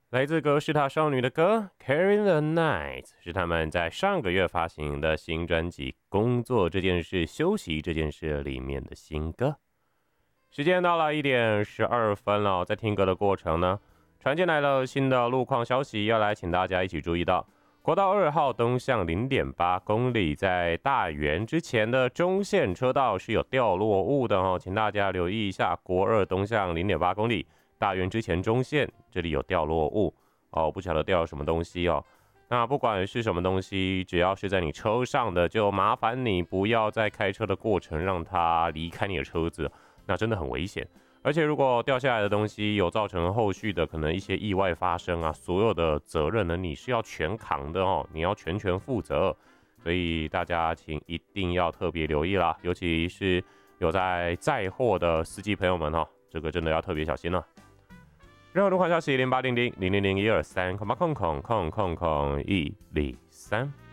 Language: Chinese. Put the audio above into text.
来自格式塔少女的歌《Carry the Night》是他们在上个月发行的新专辑《工作这件事，休息这件事》里面的新歌。时间到了1:12了，在听歌的过程呢，传进来了新的路况消息，要来请大家一起注意到，国道2号东向0.8公里，在大园之前的中线车道是有掉落物的哦，请大家留意一下，国2东向0.8公里。大园之前中线这里有掉落物哦，不晓得掉了什么东西哦。那不管是什么东西，只要是在你车上的，就麻烦你不要在开车的过程让它离开你的车子，那真的很危险。而且如果掉下来的东西有造成后续的可能一些意外发生啊，所有的责任呢你是要全扛的哦，你要全权负责。所以大家请一定要特别留意啦，尤其是有在载货的司机朋友们哦，这个真的要特别小心了。任何路况消息0800000123，0800000123。